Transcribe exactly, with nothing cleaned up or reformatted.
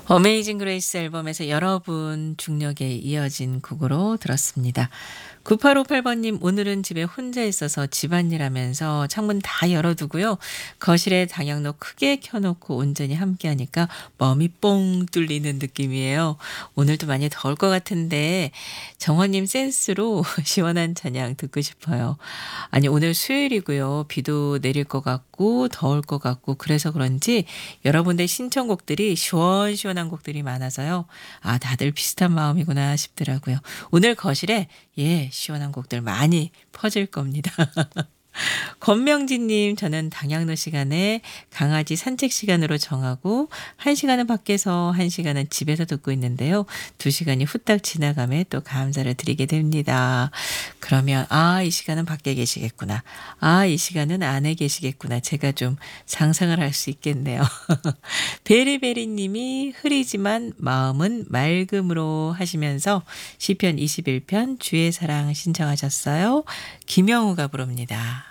어메이징 그레이스 앨범에서 여러분 중력에 이어진 곡으로 들었습니다. 구팔오팔 번님 오늘은 집에 혼자 있어서 집안일 하면서 창문 다 열어두고요. 거실에 당연로 크게 켜놓고 온전히 함께하니까 맘이 뻥 뚫리는 느낌이에요. 오늘도 많이 더울 것 같은데 정원님 센스로 시원한 찬양 듣고 싶어요. 아니 오늘 수요일이고요. 비도 내릴 것 같고 더울 것 같고 그래서 그런지 여러분들 신청곡들이 시원시원한 곡들이 많아서요. 아 다들 비슷한 마음이구나 싶더라고요. 오늘 거실에 예 시원한 곡들 많이 퍼질 겁니다. 권명진님 저는 당양로 시간에 강아지 산책 시간으로 정하고 한 시간은 밖에서 한 시간은 집에서 듣고 있는데요. 두 시간이 후딱 지나감에 또 감사를 드리게 됩니다. 그러면 아 이 시간은 밖에 계시겠구나. 아 이 시간은 안에 계시겠구나. 제가 좀 상상을 할 수 있겠네요. 베리베리님이 흐리지만 마음은 맑음으로 하시면서 시편 이십일 편 주의 사랑 신청하셨어요. 김영우가 부릅니다.